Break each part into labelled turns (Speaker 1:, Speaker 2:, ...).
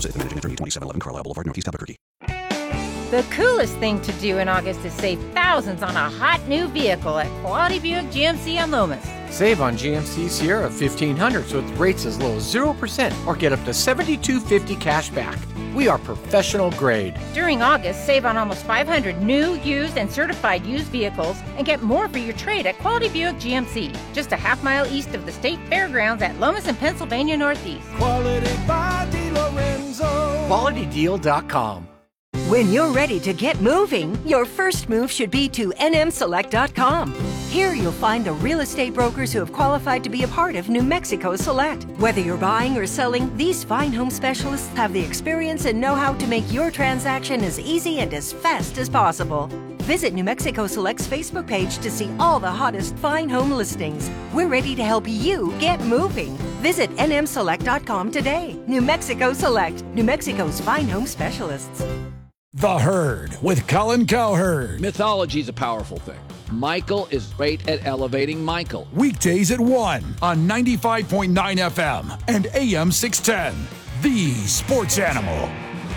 Speaker 1: Associates, managing attorney, 2711 Carlisle Boulevard, Northeast Albuquerque.
Speaker 2: The coolest thing to do in August is save thousands on a hot new vehicle at Quality Buick GMC on Lomas.
Speaker 3: Save on GMC Sierra 1500s with rates as low as 0% or get up to $7,250 cash back. We are professional grade.
Speaker 2: During August, save on almost 500 new, used, and certified used vehicles and get more for your trade at Quality Buick GMC, just a half-mile east of the State Fairgrounds at Lomas and Pennsylvania Northeast.
Speaker 4: Quality by DiLorenzo.
Speaker 3: QualityDeal.com.
Speaker 5: When you're ready to get moving, your first move should be to nmselect.com. Here you'll find the real estate brokers who have qualified to be a part of New Mexico Select. Whether you're buying or selling, these fine home specialists have the experience and know-how to make your transaction as easy and as fast as possible. Visit New Mexico Select's Facebook page to see all the hottest fine home listings. We're ready to help you get moving. Visit nmselect.com today. New Mexico Select, New Mexico's fine home specialists.
Speaker 6: The Herd with Colin Cowherd.
Speaker 7: Mythology is a powerful thing. Michael is great at elevating Michael.
Speaker 6: Weekdays at 1 on 95.9 FM and AM 610. The Sports Animal.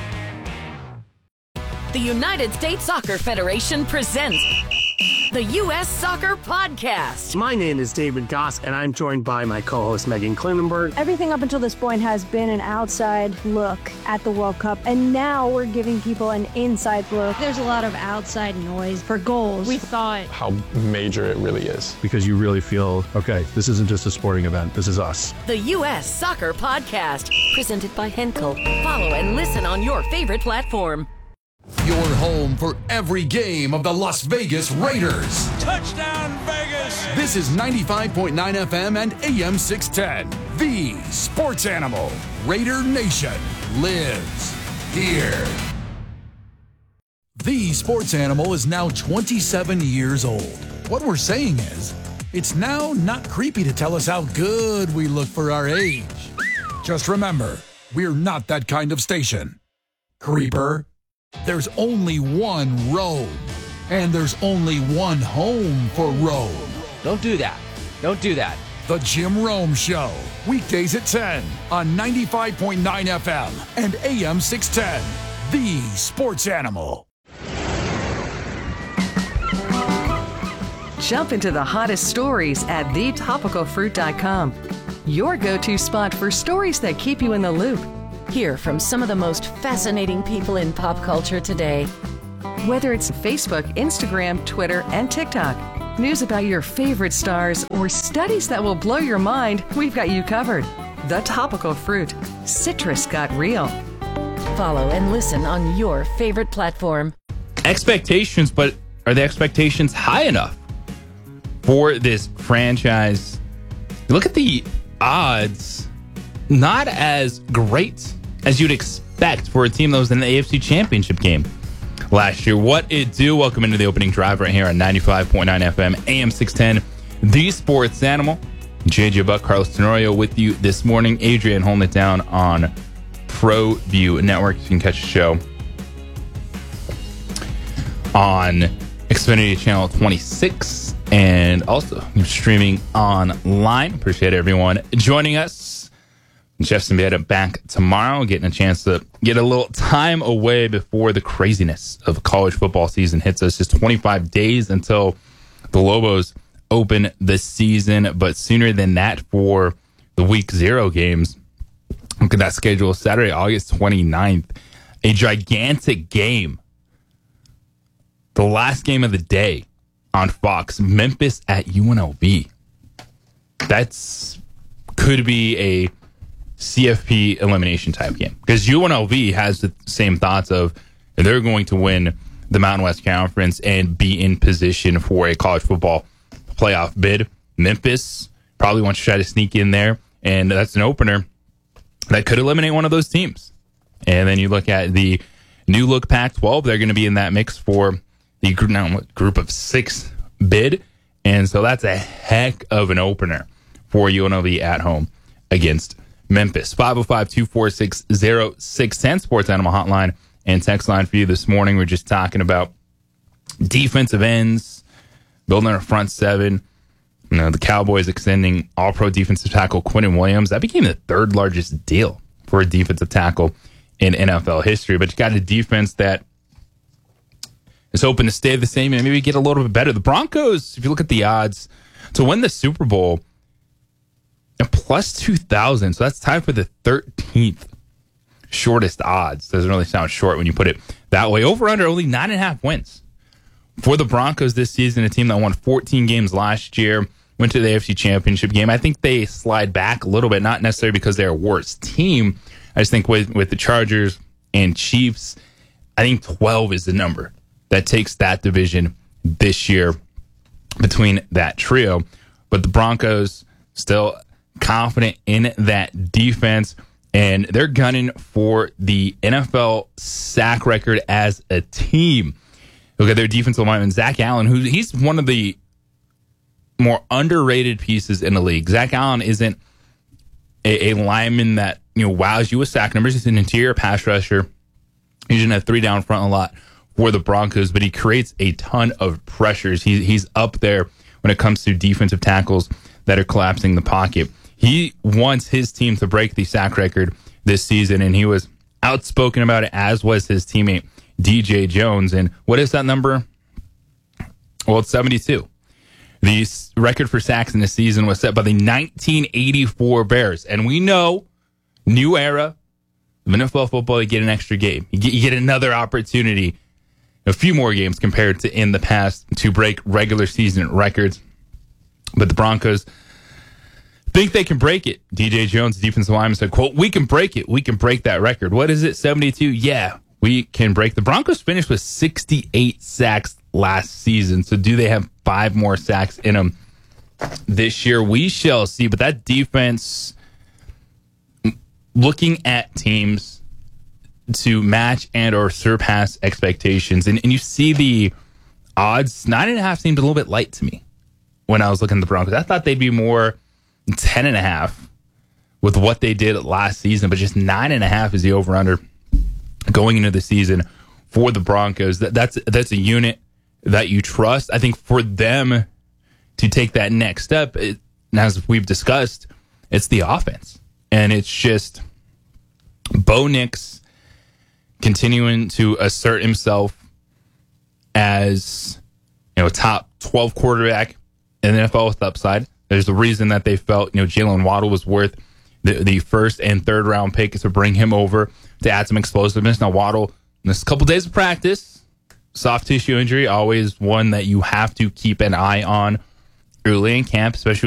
Speaker 8: The United States Soccer Federation presents the U.S. Soccer Podcast.
Speaker 9: My name is David Goss, and I'm joined by my co-host Megan Klinenberg.
Speaker 10: Everything up until this point has been an outside look at the World Cup, and now we're giving people an inside look.
Speaker 11: There's a lot of outside noise for goals. We thought
Speaker 12: how major it really is.
Speaker 13: Because you really feel, okay, this isn't just a sporting event, this is us.
Speaker 8: The U.S. Soccer Podcast, presented by Henkel. Follow and listen on your favorite platform.
Speaker 6: Your home for every game of the Las Vegas Raiders.
Speaker 4: Touchdown, Vegas!
Speaker 6: This is 95.9 FM and AM 610. The Sports Animal. Raider Nation lives here. The Sports Animal is now 27 years old. What we're saying is, it's now not creepy to tell us how good we look for our age. Just remember, we're not that kind of station. Creeper. There's only one road, and there's only one home for Rome.
Speaker 7: Don't do that. Don't do that.
Speaker 6: The Jim Rome Show, weekdays at 10 on 95.9 FM and AM 610. The Sports Animal.
Speaker 14: Jump into the hottest stories at thetopicalfruit.com. Your go-to spot for stories that keep you in the loop.
Speaker 8: Hear from some of the most fascinating people in pop culture today.
Speaker 14: Whether it's Facebook, Instagram, Twitter, and TikTok, news about your favorite stars, or studies that will blow your mind, we've got you covered. The Topical Fruit. Citrus got real.
Speaker 8: Follow and listen on your favorite platform.
Speaker 15: Expectations, but are the expectations high enough for this franchise? Look at the odds. Not as great as you'd expect for a team that was in the AFC Championship game last year. What it do? Welcome into the opening drive right here on 95.9 FM, AM 610, The Sports Animal. JJ Buck, Carlos Tenorio with you this morning. Adrian holding it down on ProView Network. You can catch the show on Xfinity Channel 26 and also streaming online. Appreciate everyone joining us. Jeff Symbieta back tomorrow, getting a chance to get a little time away before the craziness of college football season hits us. Just 25 days until the Lobos open the season, but sooner than that for the Week 0 games. Look at that schedule. Saturday, August 29th, a gigantic game. The last game of the day on Fox, Memphis at UNLV. That's could be a CFP elimination type game because UNLV has the same thoughts of they're going to win the Mountain West Conference and be in position for a college football playoff bid. Memphis probably wants to try to sneak in there, and that's an opener that could eliminate one of those teams. And then you look at the new look Pac-12, they're going to be in that mix for the group of 6 bid, and so that's a heck of an opener for UNLV at home against Memphis. 505-246-0610, Sports Animal Hotline and text line for you this morning. We're just talking about defensive ends, building a front seven. You know, the Cowboys extending all-pro defensive tackle Quentin Williams. That became the 3rd largest deal for a defensive tackle in NFL history. But you got a defense that is hoping to stay the same and maybe get a little bit better. The Broncos, if you look at the odds to win the Super Bowl, at plus 2,000. So that's tied for the 13th shortest odds. Doesn't really sound short when you put it that way. Over under only 9.5 wins for the Broncos this season, a team that won 14 games last year, went to the AFC Championship game. I think they slide back a little bit, not necessarily because they're a worse team. I just think with the Chargers and Chiefs, I think 12 is the number that takes that division this year between that trio. But the Broncos still confident in that defense, and they're gunning for the NFL sack record as a team. Look at their defensive lineman, Zach Allen, he's one of the more underrated pieces in the league. Zach Allen isn't a lineman that wows you with sack numbers. He's an interior pass rusher. He's in a 3-down front a lot for the Broncos, but he creates a ton of pressures. He's up there when it comes to defensive tackles that are collapsing the pocket. He wants his team to break the sack record this season, and he was outspoken about it, as was his teammate DJ Jones. And what is that number? Well, it's 72. The record for sacks in the season was set by the 1984 Bears. And we know, new era of NFL football, you get an extra game. You get another opportunity, a few more games compared to in the past, to break regular season records. But the Broncos think they can break it. DJ Jones, defensive lineman, said, quote, "We can break it. We can break that record." What is it, 72? Yeah, we can break. The Broncos finished with 68 sacks last season. So do they have 5 more sacks in them this year? We shall see. But that defense, looking at teams to match and or surpass expectations, and you see the odds, 9.5 seemed a little bit light to me when I was looking at the Broncos. I thought they'd be more 10.5 with what they did last season, but just 9.5 is the over-under going into the season for the Broncos. That's a unit that you trust. I think for them to take that next step, as we've discussed, it's the offense. And it's just Bo Nix continuing to assert himself as a top 12 quarterback in the NFL with upside. There's a reason that they felt Jalen Waddle was worth the first and third round pick to bring him over to add some explosiveness. Now Waddle, in this couple days of practice, soft tissue injury, always one that you have to keep an eye on early in camp, especially